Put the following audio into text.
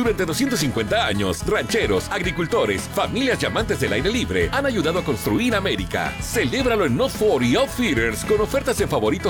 Durante 250 años, rancheros, agricultores, familias y amantes del aire libre han ayudado a construir América. Celébralo en Not 40 Outfitters con ofertas en favoritos